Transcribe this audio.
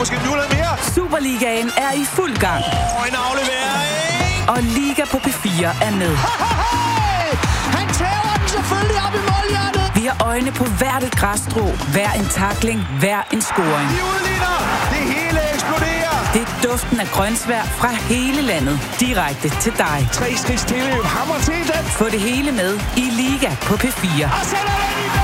måske nu lidt mere. Superligaen er i fuld gang. En aflevering. Og Liga på P4 er med. Han tæver den selvfølgelig op i målhjertet. Vi har øjne på hvert et græsstrå, hver en tackling, hver en scoring. De udligner. Det hele eksploderer. Det er duften af grønsvær fra hele landet, direkte til dig. 3 skridts tilløb, hammer til den. Få det hele med i Liga på P4. Og sætter den i